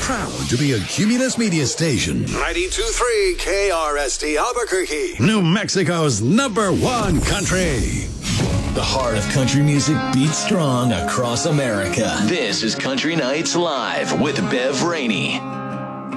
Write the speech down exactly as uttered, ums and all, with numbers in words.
Proud to be a Cumulus Media Station. ninety-two point three K R S T Albuquerque. New Mexico's number one country. The heart of country music beats strong across America. This is Country Nights Live with Bev Rainey.